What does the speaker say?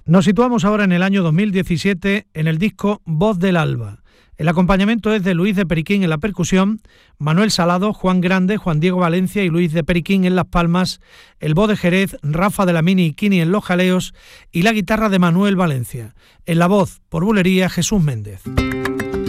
Nos situamos ahora en el año 2017 en el disco Voz del Alba. El acompañamiento es de Luis de Periquín en la percusión, Manuel Salado, Juan Grande, Juan Diego Valencia y Luis de Periquín en las palmas, el voz de Jerez, Rafa de la Mini y Kini en los jaleos y la guitarra de Manuel Valencia. En la voz, por bulería, Jesús Méndez.